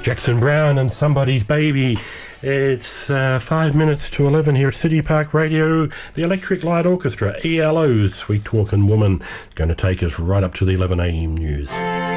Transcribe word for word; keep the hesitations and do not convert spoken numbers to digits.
Jackson Browne and Somebody's Baby. It's uh, five minutes to eleven here at City Park Radio. The Electric Light Orchestra, E L O, Sweet Talkin' Woman, is going to take us right up to the eleven a m news.